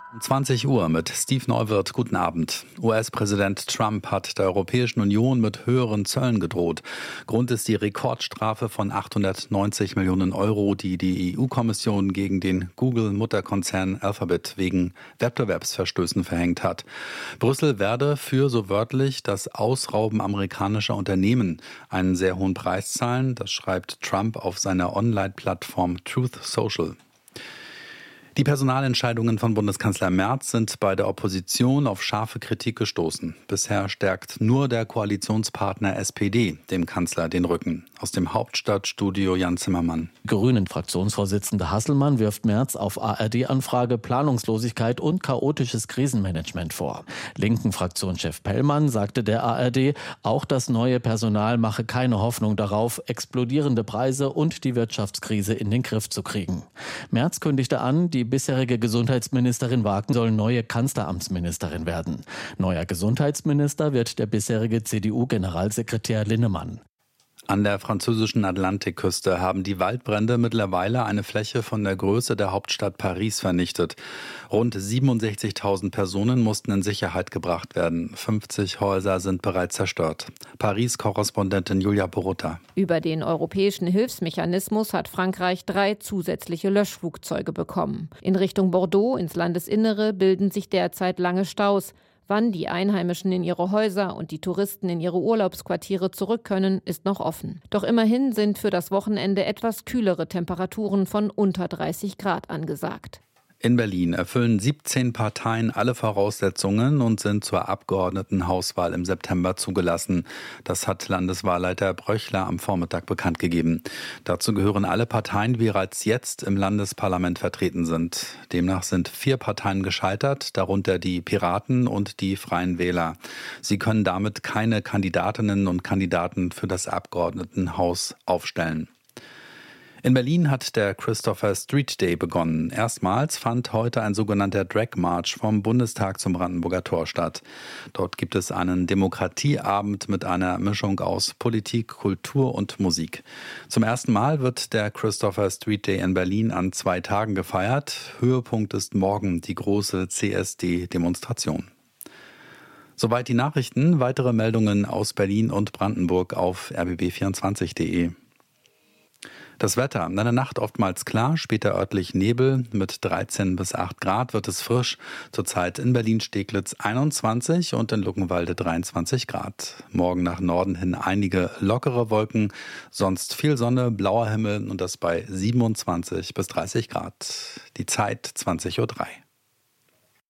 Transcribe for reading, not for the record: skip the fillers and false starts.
Um 20 Uhr mit Steve Neuwirth. Guten Abend. US-Präsident Trump hat der Europäischen Union mit höheren Zöllen gedroht. Grund ist die Rekordstrafe von 890 Millionen Euro, die die EU-Kommission gegen den Google-Mutterkonzern Alphabet wegen Wettbewerbsverstößen verhängt hat. Brüssel werde für, so wörtlich, das Ausrauben amerikanischer Unternehmen einen sehr hohen Preis zahlen. Das schreibt Trump auf seiner Online-Plattform Truth Social. Die Personalentscheidungen von Bundeskanzler Merz sind bei der Opposition auf scharfe Kritik gestoßen. Bisher stärkt nur der Koalitionspartner SPD dem Kanzler den Rücken. Aus dem Hauptstadtstudio Jan Zimmermann. Grünen-Fraktionsvorsitzender Hasselmann wirft Merz auf ARD-Anfrage Planungslosigkeit und chaotisches Krisenmanagement vor. Linken-Fraktionschef Pellmann sagte der ARD, auch das neue Personal mache keine Hoffnung darauf, explodierende Preise und die Wirtschaftskrise in den Griff zu kriegen. Merz kündigte an, die bisherige Gesundheitsministerin Wagen soll neue Kanzleramtsministerin werden. Neuer Gesundheitsminister wird der bisherige CDU-Generalsekretär Linnemann. An der französischen Atlantikküste haben die Waldbrände mittlerweile eine Fläche von der Größe der Hauptstadt Paris vernichtet. Rund 67.000 Personen mussten in Sicherheit gebracht werden. 50 Häuser sind bereits zerstört. Paris-Korrespondentin Julia Borutta. Über den europäischen Hilfsmechanismus hat Frankreich 3 zusätzliche Löschflugzeuge bekommen. In Richtung Bordeaux ins Landesinnere bilden sich derzeit lange Staus. Wann die Einheimischen in ihre Häuser und die Touristen in ihre Urlaubsquartiere zurück können, ist noch offen. Doch immerhin sind für das Wochenende etwas kühlere Temperaturen von unter 30 Grad angesagt. In Berlin erfüllen 17 Parteien alle Voraussetzungen und sind zur Abgeordnetenhauswahl im September zugelassen. Das hat Landeswahlleiter Bröchler am Vormittag bekannt gegeben. Dazu gehören alle Parteien, die bereits jetzt im Landesparlament vertreten sind. Demnach sind 4 Parteien gescheitert, darunter die Piraten und die Freien Wähler. Sie können damit keine Kandidatinnen und Kandidaten für das Abgeordnetenhaus aufstellen. In Berlin hat der Christopher Street Day begonnen. Erstmals fand heute ein sogenannter Drag March vom Bundestag zum Brandenburger Tor statt. Dort gibt es einen Demokratieabend mit einer Mischung aus Politik, Kultur und Musik. Zum ersten Mal wird der Christopher Street Day in Berlin an 2 Tagen gefeiert. Höhepunkt ist morgen die große CSD-Demonstration. Soweit die Nachrichten. Weitere Meldungen aus Berlin und Brandenburg auf rbb24.de. Das Wetter, in der Nacht oftmals klar, später örtlich Nebel. Mit 13 bis 8 Grad wird es frisch. Zurzeit in Berlin-Steglitz 21 und in Luckenwalde 23 Grad. Morgen nach Norden hin einige lockere Wolken, sonst viel Sonne, blauer Himmel und das bei 27 bis 30 Grad. Die Zeit 20:03 Uhr.